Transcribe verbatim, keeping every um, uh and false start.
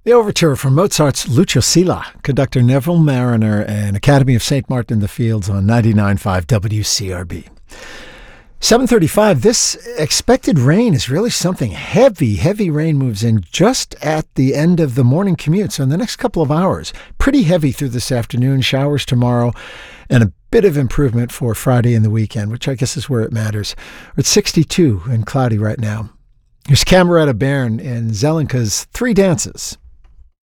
The overture from Mozart's Lucio Silla, conductor Neville Mariner, and Academy of Saint Martin in the Fields on ninety-nine point five W C R B. seven thirty-five, this expected rain is really something. Heavy, heavy rain moves in just at the end of the morning commute, so in the next couple of hours. Pretty heavy through this afternoon, showers tomorrow, and a bit of improvement for Friday and the weekend, which I guess is where it matters. It's sixty-two and cloudy right now. Here's Cameretta Bairn in Zelenka's Three Dances.